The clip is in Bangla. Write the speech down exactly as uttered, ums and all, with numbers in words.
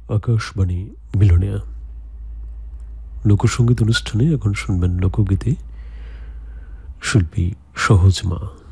আকাশবাণী মিলনিয়া লোকসঙ্গীত অনুষ্ঠানে এখন শুনবেন লোকগীতি শিল্পী সহজ মা।